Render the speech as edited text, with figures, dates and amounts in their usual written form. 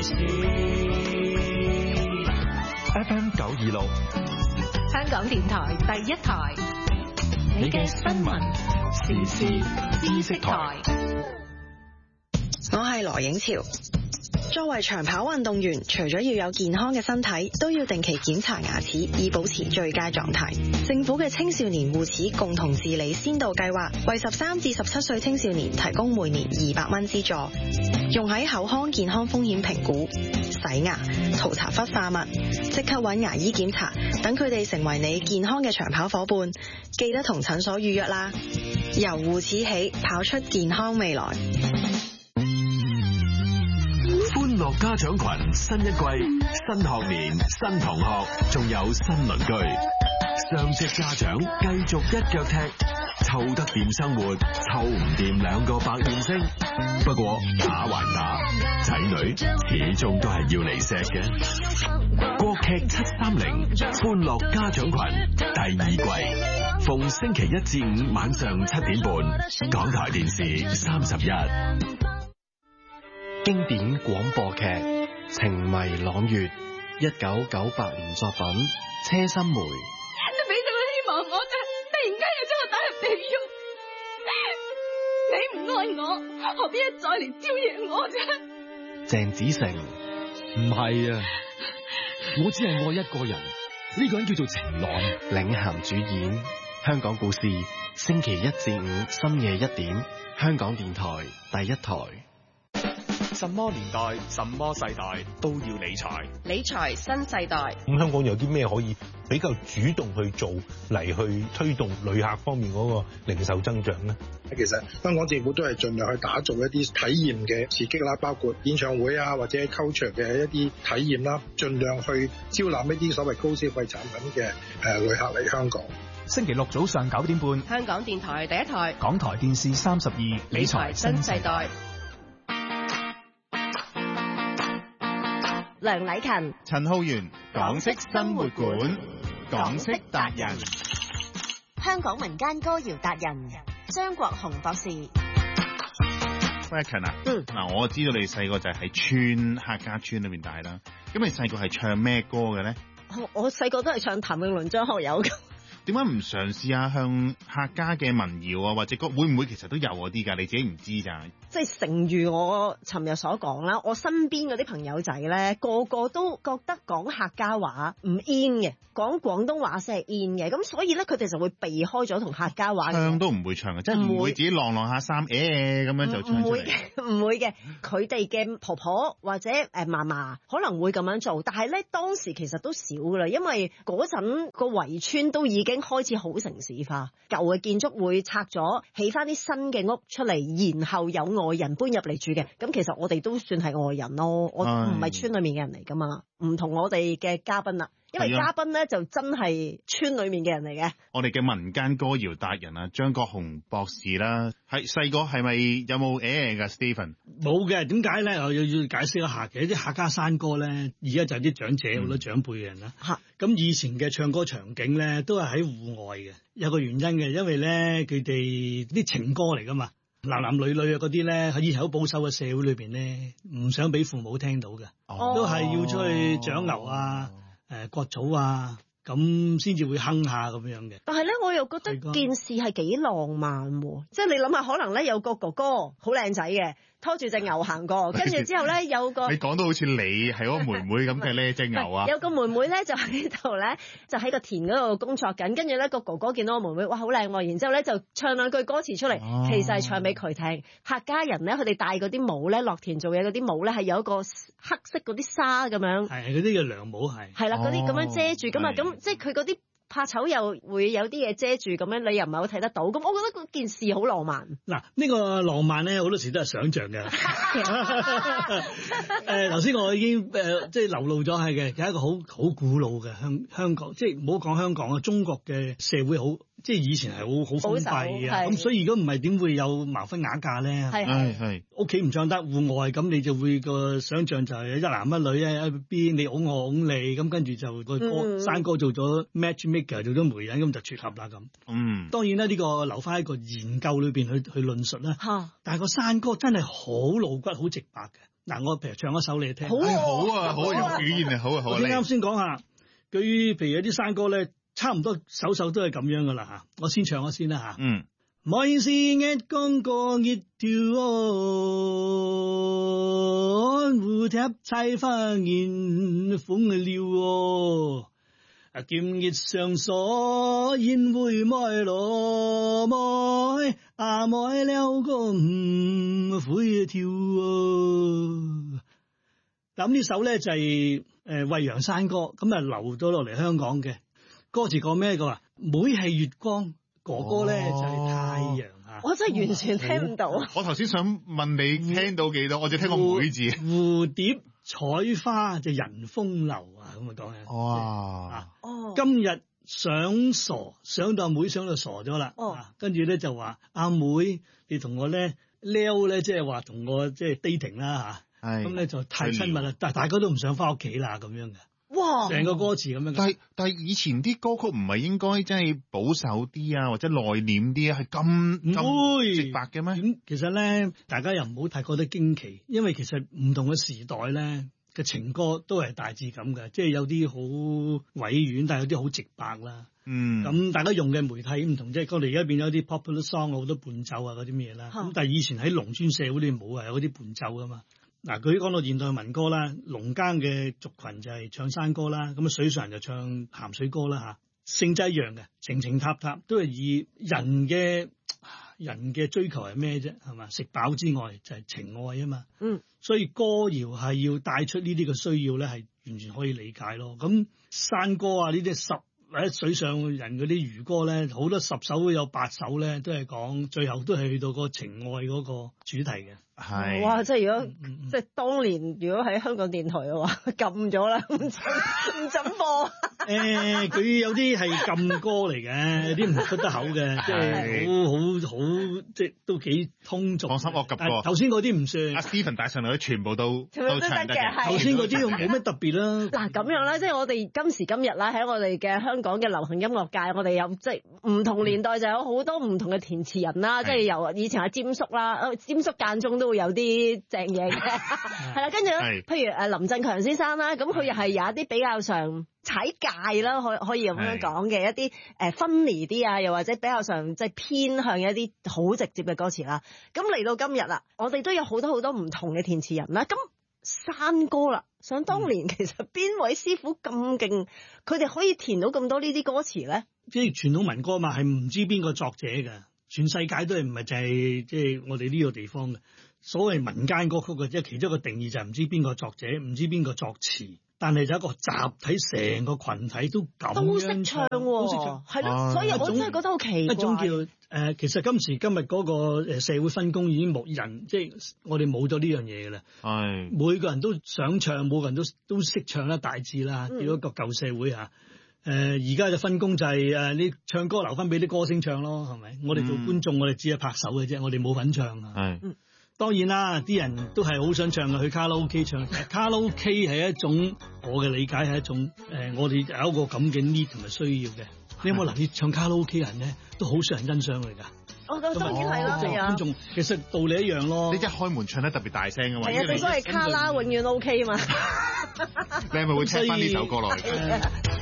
事。FM 926， 香港電台第一台，你嘅新聞時事知識台。 我係羅影潮。作為長跑運動員，除咗要有健康嘅身體，都要定期檢查牙齒，以保持最佳狀態。政府嘅青少年護齒共同治理先導計劃，為13至17歲青少年提供每年200蚊資助，用喺口腔健康風險評估、洗牙、塗搽氟化物，即刻揾牙醫檢查，等佢哋成為你健康嘅長跑夥伴。記得同診所預約啦。由護齒起，跑出健康未來。 歡樂家長群新一季，新學年新同學，仲有新鄰居，雙職家長繼續一腳踢，湊得掂生活，湊唔掂兩個百厭星。不過打還打，仔女始終都係要嚟錫嘅。國劇730歡樂家長群第2季，逢星期1至5晚上7點半，港台電視31。 經典廣播劇《情迷朗月》，1998年作品《車心梅》。 你俾咗個希望我啫，突然間又將我打入地獄。你唔愛我，何必一再嚟招惹我啫？ 鄭子誠。 唔係啊，我只係愛一個人，呢個人叫做晴朗。 領銜主演，香港故事，星期1至5深夜1點，香港電台第一台。 什麼年代、什麼世代都要理財。 理財新世代。 咁香港有啲咩可以比較主動去做嚟去推動旅客方面嗰個零售增長呢？ 其實香港政府都係盡量去打造一啲體驗嘅刺激啦，包括演唱會啊或者 culture 嘅一啲體驗啦，盡量去招攬一啲所謂高消費產品嘅旅客嚟香港。 星期六早上9點半， 香港電台第一台， 港台電視32， 理財新世代。梁禮勤、 陳浩源，港式生活館，港式達人， 香港民間歌謠達人張國雄博士。 禮勤啊，嗱，我知道你細個就係喺村客家村裏面大啦，咁你細個係唱咩歌嘅咧？ 我細個都係唱譚詠麟、張學友嘅。 點解唔嘗試下向客家嘅民謠啊，或者歌會唔會其實都有嗰啲㗎？你自己唔知咋？ 即係誠如我尋日所講啦，我身邊嗰啲朋友仔咧，個個都覺得講客家話唔 in 嘅，講廣東話先係 in 嘅，咁所以咧佢哋就會避開咗同客家話。唱都唔會唱嘅，即係唔會自己晾下衫咁樣就唱出嚟。 唔會嘅，佢哋嘅婆婆或者嫲嫲可能會咁樣做，但係咧當時其實都少㗎啦，因為嗰陣個圍村都已經開始好城市化，舊嘅建築會拆咗，起翻啲新嘅屋出嚟，然後有外人搬入嚟住嘅。咁其實我哋都算係外人咯，我唔係村裏面嘅人嚟噶嘛，唔同我哋嘅嘉賓啦。因為嘉賓咧就真係村裏面嘅人嚟嘅。我哋嘅民間歌謠達人啊，張國雄博士啦，係細個係咪有冇㗎 Stephen？ 冇嘅，點解咧？我要解釋一下嘅，啲客家山歌咧，而家就係啲長者好多長輩嘅人啦。咁以前嘅唱歌場景咧，都係喺戶外嘅，有個原因嘅，因為咧佢哋啲情歌嚟噶嘛，男男女女啊嗰啲咧喺以前好保守嘅社會裏邊咧，唔想俾父母聽到嘅，都係要出去長牛啊。割草啊，咁先至會哼下咁樣嘅。但係咧，我又覺得件事係幾浪漫喎，即係你諗下，可能咧有個哥哥好靚仔嘅，拖住隻牛行過，跟住之後咧有個你講到好似你係嗰個妹妹咁嘅呢隻牛啊。有個妹妹咧就喺度咧，就喺個田嗰度工作緊，跟住咧個哥哥見到個妹妹，哇好靚喎，然之後咧就唱兩句歌詞出嚟，其實係唱俾佢聽。客家人咧，佢哋戴嗰啲帽咧，落田做嘢嗰啲帽咧，係有一個黑色嗰啲紗咁樣，係嗰啲叫涼帽，係啦，嗰啲咁樣遮住噶嘛，咁即係佢嗰啲怕醜又會有啲嘢遮住咁樣，你又唔係好睇得到，咁我覺得嗰件事好浪漫。嗱，呢個浪漫咧好多時都係想像嘅。頭先我已經即係流露咗係嘅，有一個好古老嘅香港，即係唔好講香港啊，中國嘅社會好。即係以前係好封閉啊，咁所以如果唔係點會有盲婚啞嫁咧？係屋企唔唱得，戶外咁你就會個想像就係一男一女啊，一邊你擁我擁你，咁跟住就個歌山歌做咗 matchmaker 做咗媒人，咁就撮合啦咁。當然啦，呢個留翻喺個研究裏邊去論述啦。但係個山歌真係好露骨、好直白嘅。 嗱，我譬如唱一首你聽。 好啊，好啊，表演啊，好啊，好啊。 我啱先講下，佢譬如有啲山歌咧，差唔多首都係咁樣噶啦嚇。我先唱咗先啦嚇。每是一公過一條岸，蝴蝶採花迎風流哦。劍月上鎖，燕會埋羅埋，埋了個唔會跳哦。咁呢首咧就係惠陽山歌，咁啊流咗落嚟香港嘅歌詞講咩嘅話？妹係月光，哥哥咧就係太陽啊！ 我真係完全聽唔到。 我頭先想問你聽到幾多？我只聽過妹字。 蝴蝶採花就人風流啊！咁啊講嘅。哇！今日想傻，想到阿妹想到傻咗啦。跟住咧就話阿妹，你同我咧撩咧，即係話同我即係 dating 啦嚇。咁咧就太親密啦，但係大家都唔想翻屋企啦咁樣嘅。哇！成個歌詞咁樣。但係以前啲歌曲唔係應該真係保守啲啊，或者內斂啲啊，係咁直白嘅咩？其實咧，大家又唔好太覺得驚奇，因為其實唔同嘅時代咧嘅情歌都係大致咁嘅，即係有啲好委婉，但係有啲好直白啦。咁大家用嘅媒體唔同，即係我哋而家變咗啲 popular song 好多伴奏啊嗰啲咩啦。咁但係以前喺農村社會裏冇啊，有嗰啲伴奏噶嘛。嗱，佢講到現代民歌啦，農耕嘅族群就係唱山歌啦，咁啊水上人就唱鹹水歌啦嚇，性質一樣嘅，情情塔塔都係以人嘅追求係咩啫？係嘛？食飽之外就係情愛啊嘛。所以歌謠係要帶出呢啲嘅需要咧，係完全可以理解咯。咁山歌啊，呢啲或者水上人嗰啲漁歌咧，好多10首有8首咧，都係講最後都係去到個情愛嗰個主題嘅。 係哇！即係如果即係當年，如果喺香港電台嘅話，禁咗啦，唔准播。 佢有啲係禁歌嚟嘅，有啲唔出得口嘅，即係好即係都幾通俗。放心，我及過。頭先嗰啲唔算。阿 Stephen 帶上嚟全部都唱得嘅。頭先嗰啲冇咩特別啦。 嗱咁樣咧，即係我哋今時今日啦，喺我哋嘅香港嘅流行音樂界，我哋有即係唔同年代就有好多唔同嘅填詞人啦，即係由以前阿詹叔啦，詹叔間中都會有啲正嘢嘅，係啦，跟住咧，譬如林振強先生啦，咁佢又係有一啲比較上踩界啦，可以咁樣講嘅一啲funny啲啊，又或者比較上即係偏向一啲好直接嘅歌詞啦。咁嚟到今日啦，我哋都有好多唔同嘅填詞人啦。咁山歌啦，想當年其實邊位師傅咁勁，佢哋可以填到咁多呢啲歌詞咧？ 即係傳統民歌嘛，係唔知邊個作者嘅，全世界都係唔係就係即係我哋呢個地方嘅。所謂民間歌曲嘅，即係其中一個定義就係唔知邊個作者，唔知邊個作詞，但係就一個集體，成個群體都咁樣識唱，都識唱，係咯。所以我真係覺得好奇怪。 一種叫其實今時今日嗰個社會分工已經冇人，即係我哋冇咗呢樣嘢㗎啦。係每個人都想唱，每個人都識唱啦，大致啦。如果個舊社會嚇，而家嘅分工就係你唱歌留翻俾啲歌星唱咯，係咪？我哋做觀眾，我哋只係拍手嘅啫，我哋冇份唱啊。係。當然啦，啲人都係好想唱嘅，去卡拉 OK 唱。卡拉 OK 係一種，我嘅理解係一種我哋有一個咁嘅 need 同埋需要嘅。你有冇留意唱卡拉 OK 人咧，都好少人欣賞佢㗎？ 我當然係啦，係啊。觀眾其實道理一樣咯。 你一開門唱得特別大聲㗎嘛？ 係啊，正所謂卡拉永遠 OK 嘛。 你係咪會聽翻呢首歌落嚟？